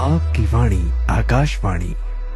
आपकी वाणी Akashvani.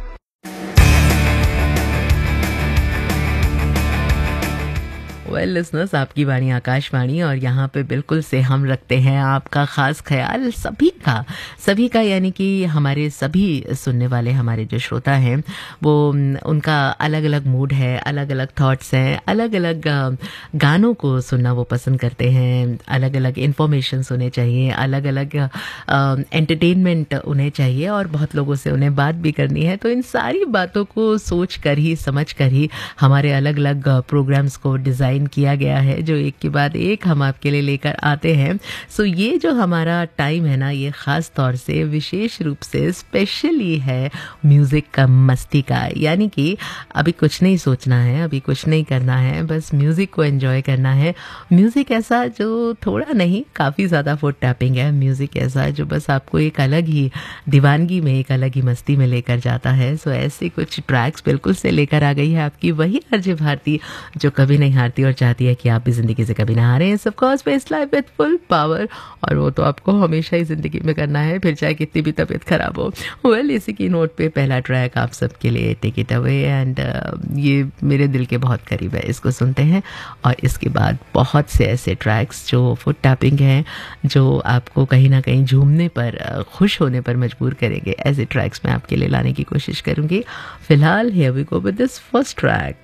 Well listeners, आपकी वाणी आकाशवाणी, और यहाँ पे बिल्कुल से हम रखते हैं आपका ख़ास ख्याल सभी का यानी कि हमारे सभी सुनने वाले हमारे जो श्रोता हैं वो उनका अलग अलग मूड है, अलग अलग थॉट्स हैं, अलग अलग गानों को सुनना वो पसंद करते हैं, अलग अलग इन्फॉर्मेशन उन्हें चाहिए, अलग अलग एंटरटेनमेंट उन्हें चाहिए, और बहुत लोगों से उन्हें बात भी करनी है। तो इन सारी बातों को सोच कर ही समझ कर ही हमारे अलग अलग प्रोग्राम्स को डिज़ाइन किया गया है, जो एक के बाद एक हम आपके लिए लेकर आते हैं। सो ये जो हमारा टाइम है ना, ये ख़ास तौर से विशेष रूप से स्पेशली है म्यूज़िक का, मस्ती का। यानी कि अभी कुछ नहीं सोचना है, अभी कुछ नहीं करना है, बस म्यूज़िक को एंजॉय करना है। म्यूज़िक ऐसा जो थोड़ा नहीं, काफ़ी ज़्यादा फुट टैपिंग है। म्यूज़िक ऐसा जो बस आपको एक अलग ही दीवानगी में, एक अलग ही मस्ती में लेकर जाता है। सो ऐसे कुछ ट्रैक्स बिल्कुल से लेकर आ गई है आपकी वही आरजे भारती, जो कभी नहीं हारती और चाहती है कि आप भी ज़िंदगी से कभी ना हारें। Of course face life with full power, और वो तो आपको हमेशा ही ज़िंदगी में करना है, फिर चाहे कितनी भी तबीयत ख़राब हो। वेल, इसी की नोट पे पहला ट्रैक आप सबके लिए, टेक इट अवे। एंड ये मेरे दिल के बहुत करीब है, इसको सुनते हैं। और इसके बाद बहुत से ऐसे ट्रैक्स जो फुट टैपिंग हैं, जो आपको कहीं ना कहीं झूमने पर, खुश होने पर मजबूर करेंगे, ऐसे ट्रैक्स मैं आपके लिए लाने की कोशिश करूँगी। फ़िलहाल here we go with this first track.